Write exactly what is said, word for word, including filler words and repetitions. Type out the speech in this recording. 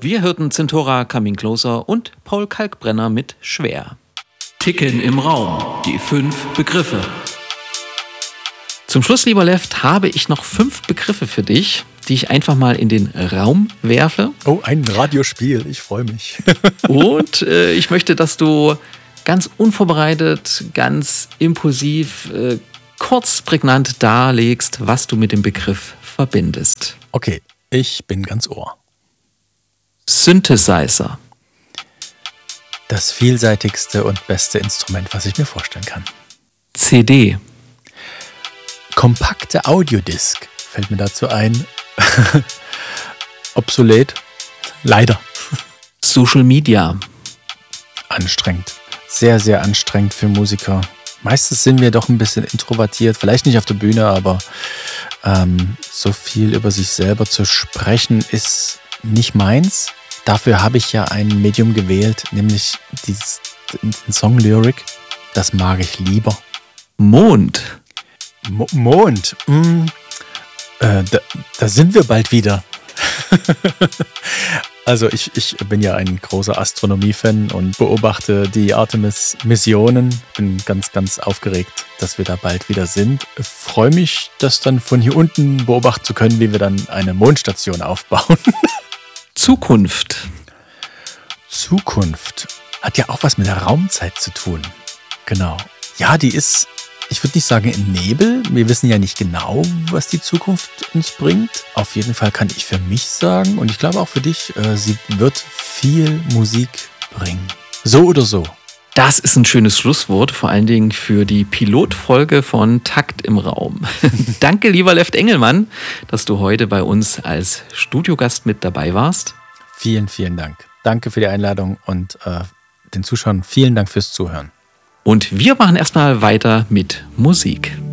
Wir hörten Zentora Coming Closer und Paul Kalkbrenner mit Schwer. Ticken im Raum, die fünf Begriffe. Zum Schluss, lieber Left, habe ich noch fünf Begriffe für dich, die ich einfach mal in den Raum werfe. Oh, ein Radiospiel, ich freue mich. Und äh, ich möchte, dass du ganz unvorbereitet, ganz impulsiv, äh, kurz, prägnant darlegst, was du mit dem Begriff verbindest. Okay, ich bin ganz Ohr. Synthesizer. Das vielseitigste und beste Instrument, was ich mir vorstellen kann. C D. Kompakte Audiodisc fällt mir dazu ein. Obsolet. Leider. Social Media. Anstrengend. Sehr, sehr anstrengend für Musiker. Meistens sind wir doch ein bisschen introvertiert. Vielleicht nicht auf der Bühne, aber ähm, so viel über sich selber zu sprechen ist nicht meins. Dafür habe ich ja ein Medium gewählt, nämlich dieses, den Song-Lyric. Das mag ich lieber. Mond. Mo- Mond. Mm. Äh, da, da sind wir bald wieder. Also ich, ich bin ja ein großer Astronomie-Fan und beobachte die Artemis-Missionen. Bin ganz, ganz aufgeregt, dass wir da bald wieder sind. Ich freue mich, das dann von hier unten beobachten zu können, wie wir dann eine Mondstation aufbauen. Zukunft. Zukunft hat ja auch was mit der Raumzeit zu tun. Genau. Ja, die ist, ich würde nicht sagen im Nebel. Wir wissen ja nicht genau, was die Zukunft uns bringt. Auf jeden Fall kann ich für mich sagen, und ich glaube auch für dich, äh, sie wird viel Musik bringen. So oder so. Das ist ein schönes Schlusswort, vor allen Dingen für die Pilotfolge von Takt im Raum. Danke, lieber Left Engelmann, dass du heute bei uns als Studiogast mit dabei warst. Vielen, vielen Dank. Danke für die Einladung und äh, den Zuschauern vielen Dank fürs Zuhören. Und wir machen erstmal weiter mit Musik.